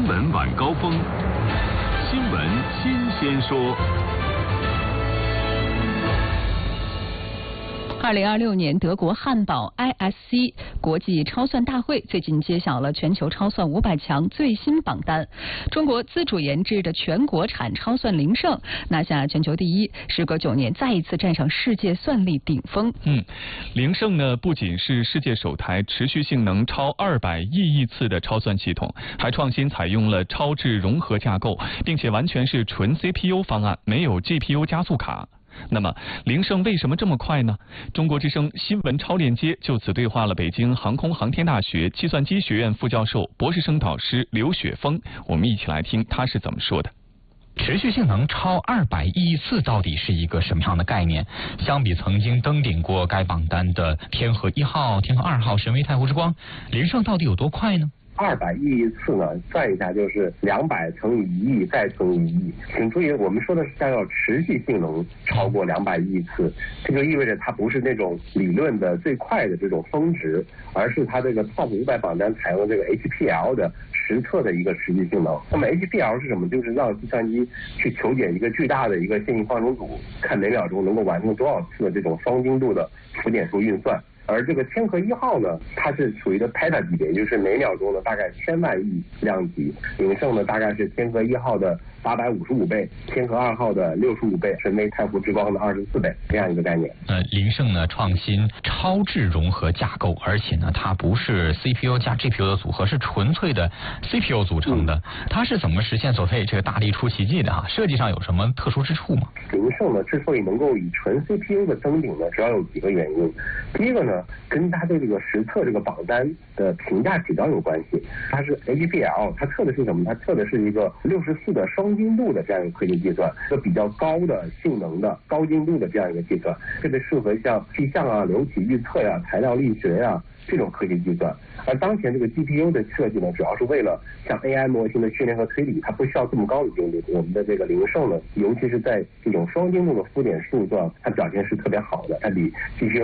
闻晚高峰，新闻新鲜说。 2026年德国汉堡 ISC 国际超算大会最近揭晓了全球超算500强最新榜单。中国自主研制的全国产超算灵胜拿下全球第一，时隔9年再一次站上世界算力顶峰。 灵胜呢不仅是世界首台持续性能超200亿次的超算系统，还创新采用了超智融合架构，并且完全是纯 CPU 方案，没有 GPU 加速卡。那么灵胜为什么这么快呢？中国之声新闻超链接就此对话了北京航空航天大学计算机学院副教授、博士生导师刘雪峰，我们一起来听他是怎么说的。 持续性能超200亿次到底是一个什么样的概念？相比曾经登顶过该榜单的天河1号、天河2号、神威太湖之光，灵胜到底有多快呢 ？200亿次呢，算一下就是200乘以1亿再乘以1亿。请注意，我们说的是将要持续性能超过200亿次，这就意味着它不是那种理论的最快的这种峰值，而是它这个 TOP 500榜单采用这个 HPL 的实测的一个持续性能。那么 HPL 是什么？就是让计算机去求解一个巨大的一个线性方程组，看每秒钟能够完成多少次的这种双精度的浮点数运算。而这个天河1号呢，它是属于的 peta 级别，就是每秒钟呢大概1000万亿量级。灵胜呢大概是天河1号的855倍，天河2号的65倍，神威太湖之光的24倍，这样一个概念。 灵胜呢创新超智融合架构，而且呢它不是 CPU 加 GPU 的组合，是纯粹的 CPU 组成的。它是怎么实现所谓这个大力出奇迹的哈？设计上有什么特殊之处吗？ 灵胜呢之所以能够以纯 CPU 的登顶呢，主要有几个原因。第一个呢，跟它对这个实测这个榜单的评价指标有关系。它是 HPL， 它测的是什么？它测的是一个64的双精度的这样一个科学计算，一个比较高的性能的高精度的这样一个计算，特别适合像气象啊、流体预测呀、材料力学呀这种科学计算。而当前这个 GPU 的设计呢，主要是为了像 AI 模型的训练和推理，它不需要这么高的精度。我们的这个灵胜呢，尤其是在这种双精度的浮点数算，它表现是特别好的，它比 GPU